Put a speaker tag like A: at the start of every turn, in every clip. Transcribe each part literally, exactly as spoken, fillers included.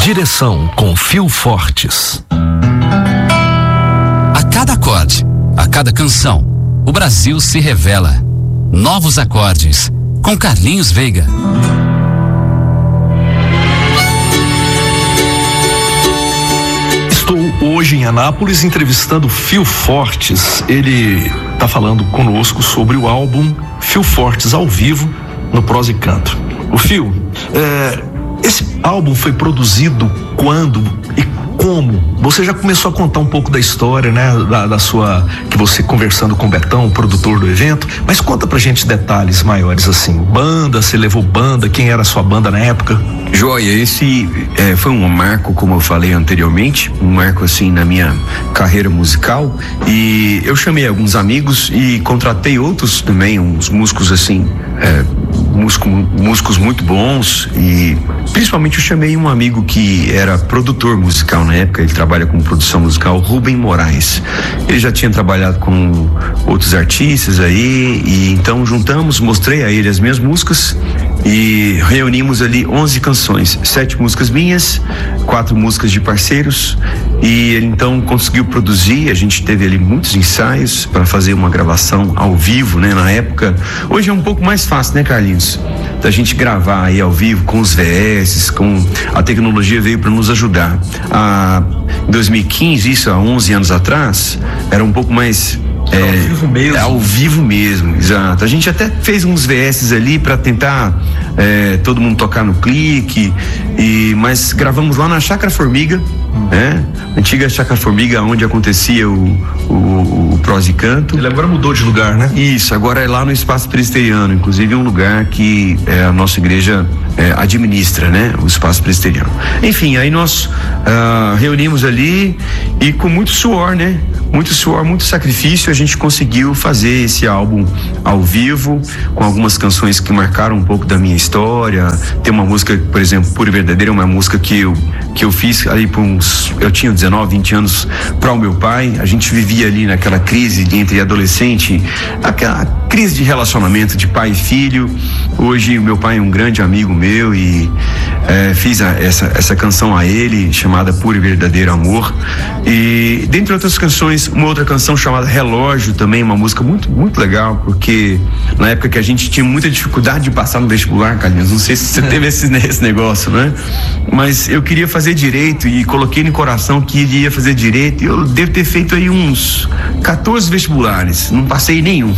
A: Direção com Fio Fortes.
B: A cada acorde, a cada canção, o Brasil se revela. Novos acordes, com Carlinhos Veiga.
A: Estou hoje em Anápolis entrevistando Fio Fortes. Ele está falando conosco sobre o álbum Fio Fortes ao vivo no Prosa e Canto. O Fio, é, esse álbum foi produzido quando e como? Você já começou a contar um pouco da história, né? Da, da sua, que você conversando com o Betão, o produtor do evento, mas conta pra gente detalhes maiores assim. Banda, você levou banda, quem era a sua banda na época?
C: Joia, esse é, foi um marco, como eu falei anteriormente, um marco assim na minha carreira musical, e eu chamei alguns amigos e contratei outros também, uns músicos assim, é, músico, músicos muito bons, e principalmente eu chamei um amigo que era produtor musical na época, ele trabalha com produção musical, Rubem Moraes. Ele já tinha trabalhado com outros artistas aí, e então juntamos, mostrei a ele as minhas músicas e reunimos ali onze canções, sete músicas minhas, quatro músicas de parceiros, e ele então conseguiu produzir. A gente teve ali muitos ensaios para fazer uma gravação ao vivo, né, na época. Hoje é um pouco mais fácil, né, Carlinhos, da gente gravar aí ao vivo com os V S, com a tecnologia veio para nos ajudar. Ah, em dois mil e quinze, isso há onze anos atrás, era um pouco mais
A: É, ao vivo mesmo.
C: É, ao vivo mesmo, exato. A gente até fez uns V S ali para tentar é, todo mundo tocar no clique, e, mas gravamos lá na Chácara Formiga, né? Antiga Chácara Formiga, onde acontecia o, o, o Prosa e Canto.
A: Ele agora mudou de lugar, né?
C: Isso, agora é lá no Espaço Presbiteriano, inclusive é um lugar que é, a nossa igreja é, administra, né? O Espaço Presbiteriano. Enfim, aí nós ah, reunimos ali e com muito suor, né? Muito suor, muito sacrifício, a gente conseguiu fazer esse álbum ao vivo, com algumas canções que marcaram um pouco da minha história. Tem uma música, por exemplo, Pura e Verdadeira, uma música que eu, que eu fiz ali por uns, eu tinha dezenove, vinte anos, para o meu pai. A gente vivia ali naquela crise de entre adolescente, aquela crise de relacionamento de pai e filho. Hoje o meu pai é um grande amigo meu e é, fiz a, essa, essa canção a ele, chamada Pura e Verdadeiro Amor. E dentre outras canções, uma outra canção chamada Relógio, também uma música muito, muito legal, porque na época que a gente tinha muita dificuldade de passar no vestibular, Carlinhos, não sei se você teve esse, esse negócio, né? Mas eu queria fazer direito e coloquei no coração que iria fazer direito, e eu devo ter feito aí uns quatorze vestibulares, não passei nenhum.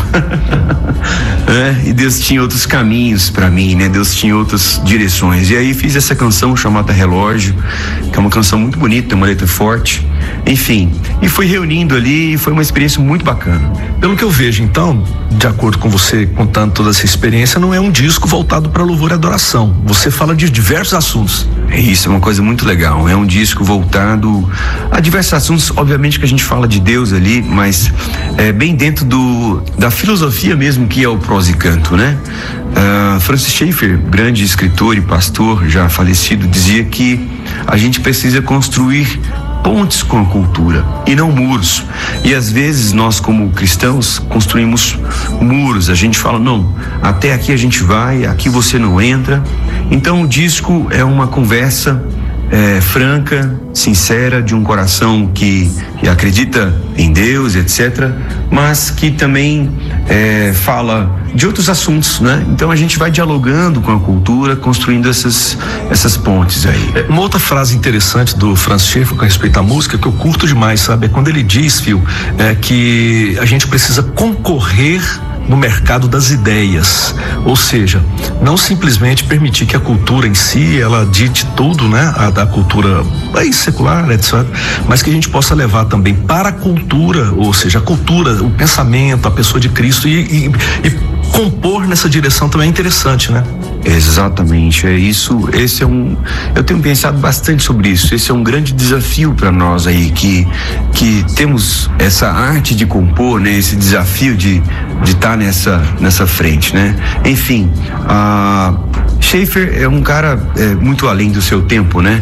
C: É, e Deus tinha outros caminhos para mim, né? Deus tinha outras direções, e aí fiz essa canção chamada Relógio, que é uma canção muito bonita, uma letra forte, enfim, e fui reunindo ali, e foi uma experiência muito bacana.
A: Pelo que eu vejo, então, de acordo com você contando toda essa experiência, não é um disco voltado para louvor e adoração. Você fala de diversos assuntos.
C: É isso, é uma coisa muito legal. É um disco voltado a diversos assuntos. Obviamente que a gente fala de Deus ali, mas é bem dentro do da filosofia mesmo, que é o Prosa e Canto, né? Uh, Francis Schaeffer, grande escritor e pastor já falecido, dizia que a gente precisa construir pontes com a cultura e não muros. E às vezes nós, como cristãos, construímos muros. A gente fala, não, até aqui a gente vai, aqui você não entra. Então o disco é uma conversa é, franca, sincera, de um coração que, que acredita em Deus, etcétera, mas que também é, fala de outros assuntos, né? Então a gente vai dialogando com a cultura, construindo essas, essas pontes aí.
A: É, uma outra frase interessante do Francis Schaeffer com respeito à música, que eu curto demais, sabe? É quando ele diz, Fio, é, que a gente precisa concorrer no mercado das ideias, ou seja, não simplesmente permitir que a cultura em si, ela dite tudo, né, a da cultura aí, secular, etcétera, mas que a gente possa levar também para a cultura, ou seja, a cultura, o pensamento, a pessoa de Cristo, e, e, e compor nessa direção também é interessante, né?
C: Exatamente, é isso. Esse é um, eu tenho pensado bastante sobre isso. Esse é um grande desafio para nós aí, que que temos essa arte de compor, né? Esse desafio de de estar nessa nessa frente, né? Enfim, a Schaeffer é um cara é, muito além do seu tempo, né?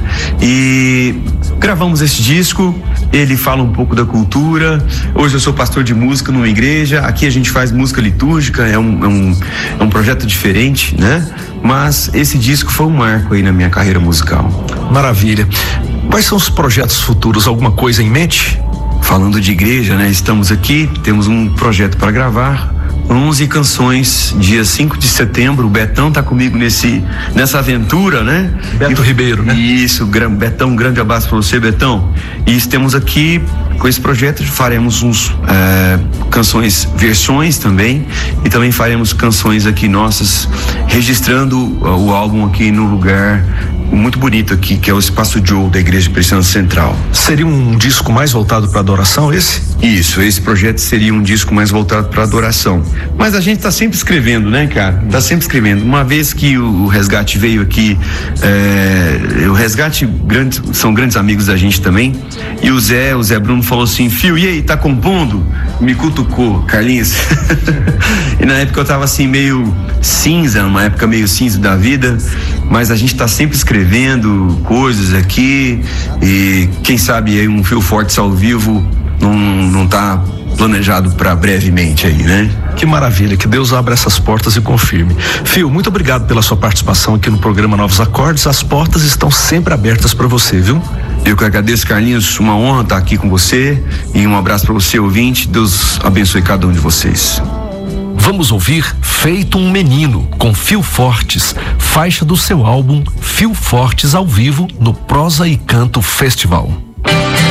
C: E gravamos esse disco. Ele fala um pouco da cultura. Hoje eu sou pastor de música numa igreja. Aqui a gente faz música litúrgica. É um, é um, é um projeto diferente, né? mas esse disco foi um marco aí na minha carreira musical.
A: Maravilha. Quais são os projetos futuros? Alguma coisa em mente?
C: Falando de igreja, né? Estamos aqui, temos um projeto para gravar. onze canções, dia cinco de setembro. O Betão tá comigo nesse, nessa aventura, né?
A: Beto
C: e,
A: Ribeiro, né?
C: Isso, Betão, um grande abraço para você, Betão. E estamos aqui com esse projeto, faremos uns é, canções, versões também, e também faremos canções aqui nossas, registrando o, o álbum aqui no lugar muito bonito aqui, que é o Espaço Joe da Igreja Presbiteriana Central.
A: Seria um disco mais voltado para adoração, esse?
C: Isso, esse projeto seria um disco mais voltado para adoração. Mas a gente tá sempre escrevendo, né, cara? Tá sempre escrevendo. Uma vez que o, o Resgate veio aqui, é, o Resgate grande, são grandes amigos da gente também, e o Zé, o Zé Bruno falou assim: Fio, e aí, tá compondo? Me cutucou, Carlinhos. E na época eu tava assim meio cinza, uma época meio cinza da vida, mas a gente tá sempre escrevendo coisas aqui, e quem sabe aí um Fio Fortes ao vivo não, não tá planejado para brevemente aí, né?
A: Que maravilha, que Deus abra essas portas e confirme. Fio, muito obrigado pela sua participação aqui no programa Novos Acordes. As portas estão sempre abertas para você, viu?
C: Eu que agradeço, Carlinhos, uma honra estar aqui com você, e um abraço para você, ouvinte. Deus abençoe cada um de vocês.
A: Vamos ouvir Feito um Menino, com Fio Fortes, faixa do seu álbum Fio Fortes ao vivo no Prosa e Canto Festival.